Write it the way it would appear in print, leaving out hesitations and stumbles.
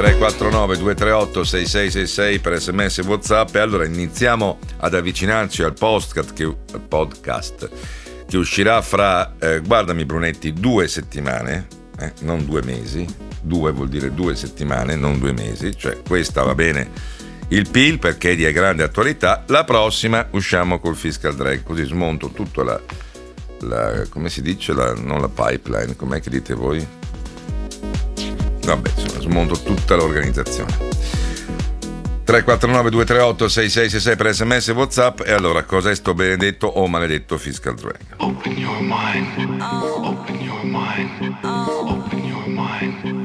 349 238 6666 per SMS e WhatsApp. E allora iniziamo ad avvicinarci al podcast che uscirà fra, guardami Brunetti, 2 settimane, non 2 mesi. 2 vuol dire 2 settimane, non 2 mesi. Cioè questa va bene il PIL perché è di grande attualità. La prossima usciamo col fiscal drag, così smonto tutto la come si dice, non la pipeline, com'è che dite voi? Vabbè, insomma, smonto tutta l'organizzazione. 349 238 6666 per SMS e WhatsApp. E allora, cos'è sto benedetto o maledetto fiscal drag? Open your mind, open your mind, open your mind.